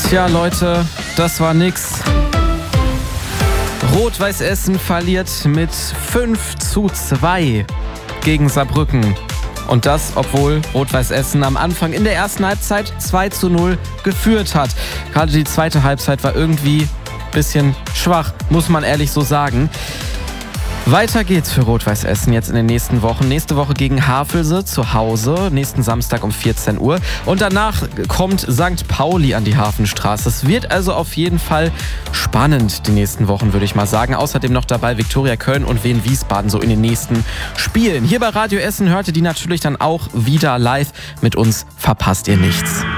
Tja, Leute, das war nix. Rot-Weiß Essen verliert mit 5:2 gegen Saarbrücken. Und das, obwohl Rot-Weiß Essen am Anfang in der ersten Halbzeit 2:0 geführt hat. Gerade die zweite Halbzeit war irgendwie ein bisschen schwach, muss man ehrlich so sagen. Weiter geht's für Rot-Weiß Essen jetzt in den nächsten Wochen. Nächste Woche gegen Havelse zu Hause, nächsten Samstag um 14 Uhr. Und danach kommt St. Pauli an die Hafenstraße. Es wird also auf jeden Fall spannend die nächsten Wochen, würde ich mal sagen. Außerdem noch dabei Viktoria Köln und Wien Wiesbaden so in den nächsten Spielen. Hier bei Radio Essen hört ihr die natürlich dann auch wieder live. Mit uns verpasst ihr nichts.